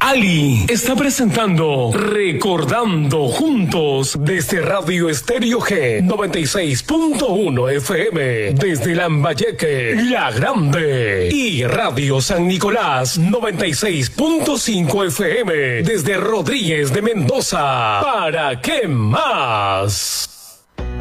Ali está presentando Recordando Juntos desde Radio Estéreo G 96.1 FM desde Lambayeque, La Grande, y Radio San Nicolás 96.5 FM desde Rodríguez de Mendoza. ¿Para qué más?